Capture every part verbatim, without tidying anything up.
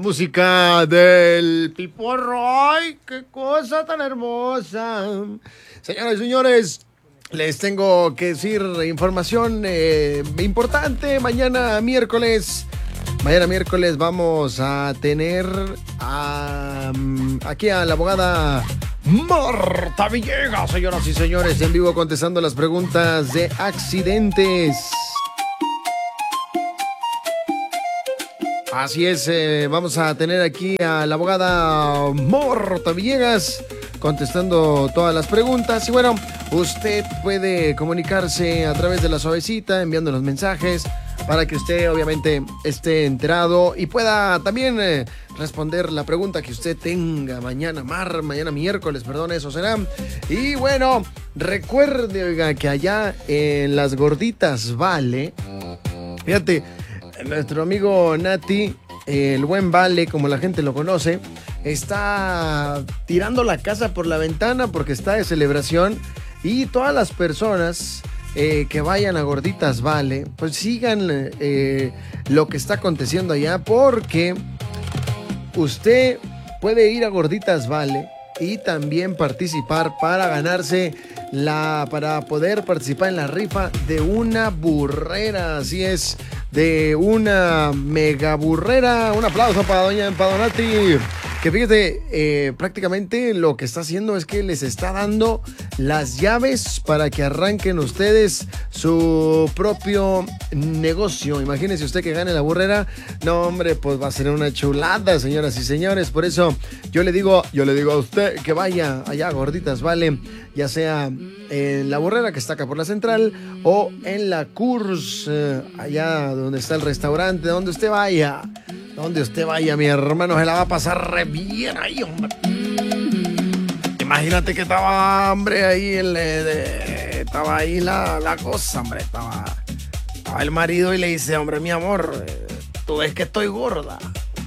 música del Piporro. ¡Ay, qué cosa tan hermosa! Señoras y señores, les tengo que decir información eh, importante. Mañana miércoles, mañana miércoles vamos a tener a, aquí a la abogada Marta Villegas, señoras y señores, en vivo contestando las preguntas de accidentes. Así es, eh, vamos a tener aquí a la abogada Marta Villegas contestando todas las preguntas. Y bueno, usted puede comunicarse a través de la suavecita, enviando los mensajes para que usted obviamente esté enterado y pueda también eh, responder la pregunta que usted tenga mañana, mar, mañana miércoles, perdón, eso será. Y bueno, recuerde, oiga, que allá en Las Gorditas Vale, fíjate, nuestro amigo Nati, el buen Vale, como la gente lo conoce, está tirando la casa por la ventana porque está de celebración. Y todas las personas eh, que vayan a Gorditas Vale, pues sigan eh, lo que está aconteciendo allá, porque usted puede ir a Gorditas Vale y también participar para ganarse la, para poder participar en la rifa de una burrera. Así es, de una mega burrera. Un aplauso para doña Padonati, que fíjate, eh, prácticamente lo que está haciendo es que les está dando las llaves para que arranquen ustedes su propio negocio. Imagínense usted que gane la burrera. No, hombre, pues va a ser una chulada, señoras y señores. Por eso yo le digo, yo le digo a usted que vaya allá a Gorditas Vale, ya sea en la burrera que está acá por la central o en la Curs, eh, allá donde está el restaurante, donde usted vaya. Donde usted vaya, mi hermano, se la va a pasar re bien ahí, hombre. Imagínate que estaba, hombre, ahí el, eh, estaba ahí la, la cosa, hombre. Estaba, estaba el marido y le dice, hombre, mi amor, eh, tú ves que estoy gorda.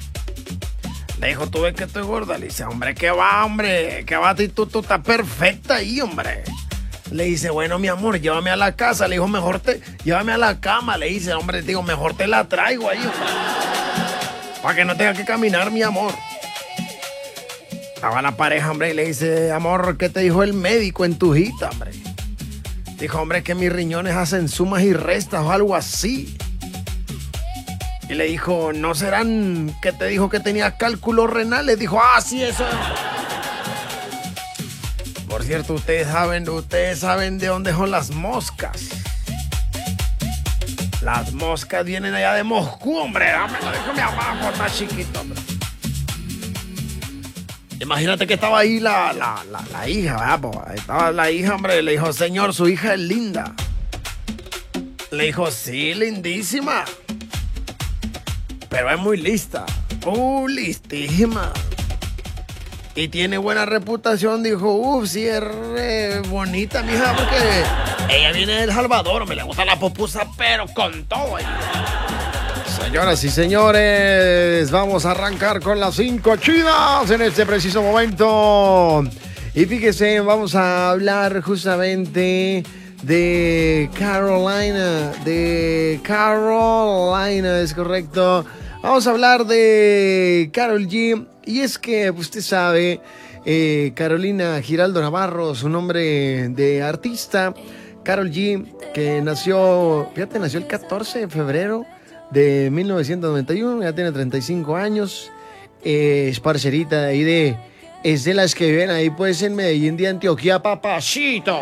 Le dijo, tú ves que estoy gorda. Le dice, hombre, ¿qué va, hombre? ¿Qué va? Tú, tú estás perfecta ahí, hombre. Le dice, bueno, mi amor, llévame a la casa. Le dijo, mejor te, llévame a la cama. Le dice, hombre, digo, mejor te la traigo ahí, hombre, para que no tenga que caminar, mi amor. Estaba la pareja, hombre, y le dice, amor, ¿qué te dijo el médico en tu hijita, hombre? Dijo, hombre, que mis riñones hacen sumas y restas o algo así. Y le dijo, ¿no serán que te dijo que tenía cálculos renales? Dijo, ah, sí, eso es. Por cierto, ustedes saben, ustedes saben de dónde son las moscas. Las moscas vienen allá de Moscú, hombre. Me lo dijo mi mamá cuando estaba chiquito, hombre. Imagínate que estaba ahí la, la, la, la hija, ¿verdad? Pues ahí estaba la hija, hombre. Le dijo, señor, su hija es linda. Le dijo, sí, lindísima. Pero es muy lista. Uh, listísima. Y tiene buena reputación. Dijo, uff, sí, es re bonita, mija, porque ella viene de El Salvador. Me le gusta la pupusa, pero con todo ahí. Señoras y señores, vamos a arrancar con las cinco chidas en este preciso momento. Y fíjese, vamos a hablar justamente de Carolina. De Carolina, es correcto. Vamos a hablar de Karol G. Y es que usted sabe, eh, Carolina Giraldo Navarro, su nombre de artista, Karol G, que nació, fíjate, nació el catorce de febrero de mil novecientos noventa y uno, ya tiene treinta y cinco años, eh, es parcerita de ahí de, es de las que viven ahí pues en Medellín de Antioquia, papacito.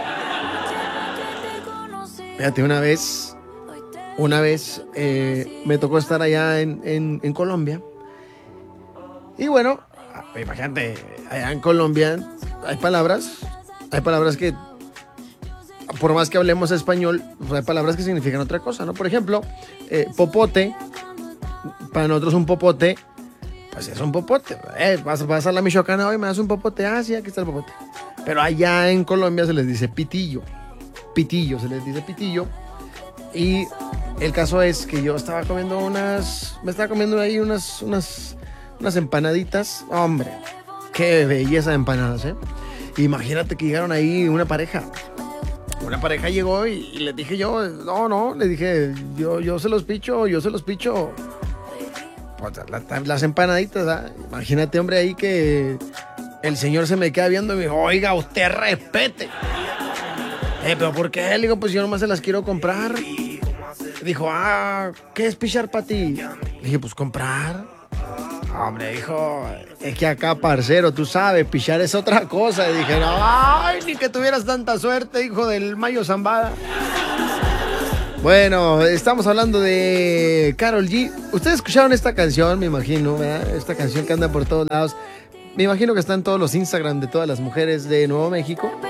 Fíjate, una vez, una vez eh, me tocó estar allá en, en, en Colombia. Y bueno, imagínate, allá en Colombia hay palabras, hay palabras que, por más que hablemos español, pues hay palabras que significan otra cosa, ¿no? Por ejemplo, eh, popote, para nosotros un popote, pues es un popote. Eh, vas, vas a la Michoacana hoy, me das un popote, ah, sí, aquí está el popote. Pero allá en Colombia se les dice pitillo, pitillo, se les dice pitillo. Y el caso es que yo estaba comiendo unas, me estaba comiendo ahí unas, unas... unas empanaditas, hombre, qué belleza de empanadas, ¿eh? Imagínate que llegaron ahí una pareja. Una pareja llegó y, y les dije yo, no, no, le dije, yo, yo se los picho, yo se los picho. pues, la, las empanaditas, ¿verdad? Imagínate, hombre, ahí que el señor se me queda viendo y me dijo, oiga, usted respete. Eh, pero ¿por qué? Le digo, pues yo nomás se las quiero comprar. Dijo, ah, ¿qué es pichar para ti? Le dije, pues comprar. Hombre, dijo, es que acá, parcero, tú sabes, pichar es otra cosa. Y dije, no, ay, ni que tuvieras tanta suerte, hijo del Mayo Zambada. Bueno, estamos hablando de Karol G. Ustedes escucharon esta canción, me imagino, ¿verdad? Esta canción que anda por todos lados. Me imagino que está en todos los Instagram de todas las mujeres de Nuevo México.